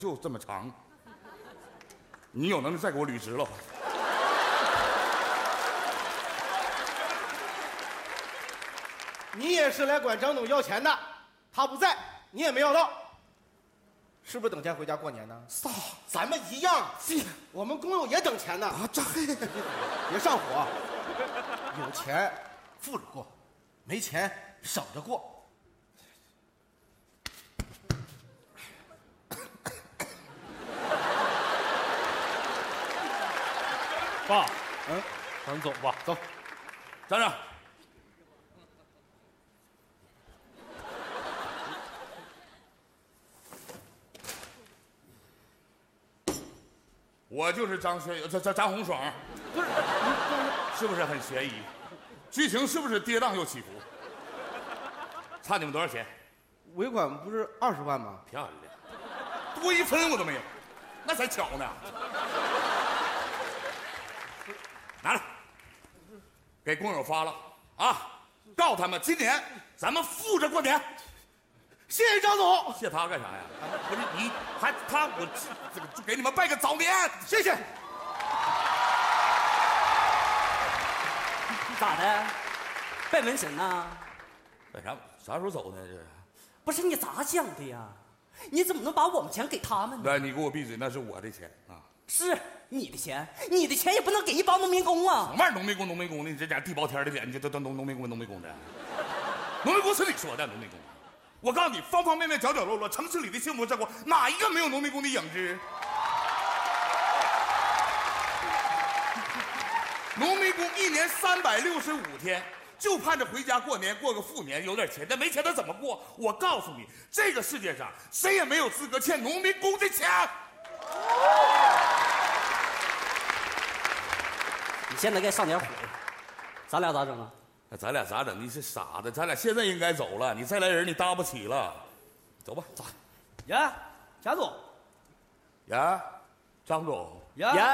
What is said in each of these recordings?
就这么长，你有能力再给我捋直了。 你也是来管张总要钱的，他不在，你也没要到，是不是等钱回家过年呢？ 啥？ 咱们一样，我们工友也等钱呢。 啊，这别上火，有钱富着过，没钱省着过。 爸，咱走吧， 走，站着。我就是张红爽， 不是， 是不是很悬疑？剧情是不是跌宕又起伏？差你们多少钱？ 尾款不是20万吗？ 漂亮，多1分我都没有，那才巧呢。拿着，给工友发了啊！告诉他们今年咱们富着过年。 谢谢张总。 谢他干啥呀？不是你还他我这个就给你们拜个早年， 谢谢。 咋的？拜门神呐？ 拜啥时候走呢？这不是你咋想的呀？你怎么能把我们钱给他们呢？ 来，你给我闭嘴，那是我的钱啊！ 是你的钱，你的钱也不能给一帮农民工啊！ 什么玩意儿农民工的？你这家地包天的脸，你这都农民工的。农民工是你说的农民工。我告诉你，方方面面、角角落落，城市里的幸福生活，哪一个没有农民工的影子？农民工1年365天，就盼着回家过年，过个富年，有点钱。但没钱他怎么过？我告诉你，这个世界上谁也没有资格欠农民工的钱。 你现在该上点火了，咱俩咋整啊？ 那咱俩咋整？你是傻子，咱俩现在应该走了。你再来人，你搭不起了。走吧，走。 呀，贾总。 呀，张总。 呀。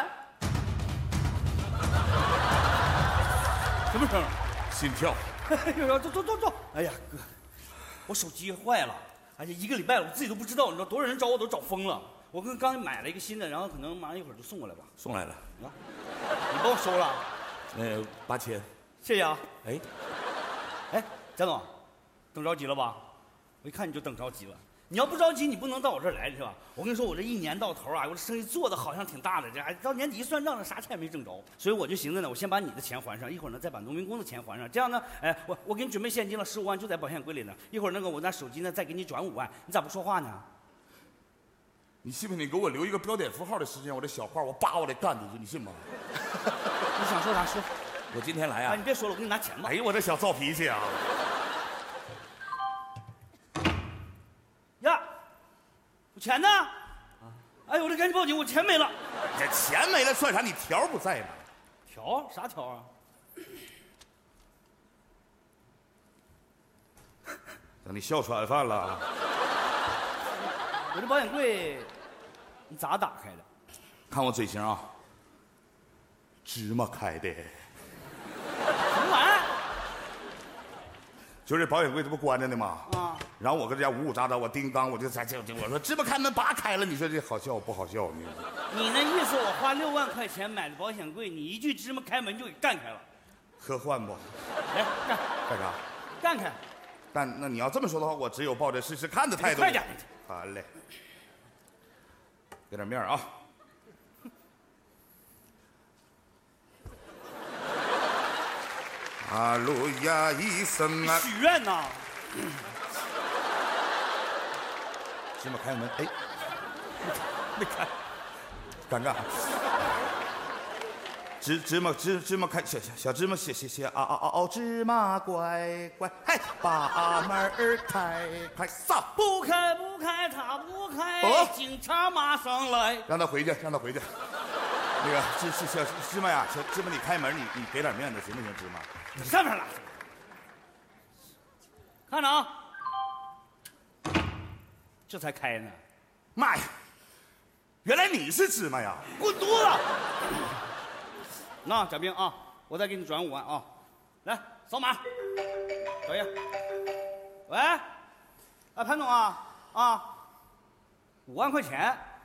什么声？ 心跳。 哎呦，走！哎呀，哥，我手机坏了，哎呀1个礼拜了，我自己都不知道，你知道多少人找我都找疯了。我刚买了一个新的，然后可能马上一会儿就送过来吧。 送来了。 啊，你帮我收了 ？8000。 谢谢啊。 哎， 贾总，等着急了吧？我一看你就等着急了。你要不着急，你不能到我这儿来是吧？我跟你说，我这一年到头啊，我这生意做的好像挺大的，这还到年底一算账，啥钱也没挣着。所以我就寻思呢，我先把你的钱还上，一会儿呢再把农民工的钱还上。这样呢，我给你准备现金了15万，就在保险柜里呢。一会儿我拿手机呢再给你转5万，你咋不说话呢？ 你信不信？你给我留一个标点符号的时间，我这小话我叭我得干进去，你信吗？ 你想说啥说？ 我今天来啊！ 你别说了，我给你拿钱吧。 哎呦，我这小躁脾气啊！ 呀，我钱呢？哎呦，我这赶紧报警，我钱没了。 这钱没了算啥？你条不在吗？ 条？啥条啊？ 等你哮喘犯了。 我这保险柜，你咋打开的？ 看我嘴型啊，芝麻开的。 什么玩意儿？ 就这保险柜这不关着呢吗？ 啊！ 然后我搁这家呜呜喳喳，我叮当，我就我说芝麻开门拔开了，你说这好笑不好笑？ 你那意思，我花6万块钱买的保险柜，你一句芝麻开门就给干开了， 科幻不？ 来干啥？ 干开！ 那你要这么说的话，我只有抱着试试看的态度。 快点！ 好嘞，给点面啊！阿路亚一声啊！ 许愿呐！ 芝麻开门，哎，没开，尴尬。芝麻开，小芝麻写嗷芝麻乖乖，嘿，把门开开，撒不开，他不开，警察马上来。让他回去。那个小芝麻呀，小芝麻，你开门，你给点面子行不行？芝麻，你上面了，看着啊，这才开呢。 妈呀，原来你是芝麻呀！ 滚犊子！那贾冰啊，我再给你转5万啊，来扫码，找一下。喂，潘总啊，5万块钱。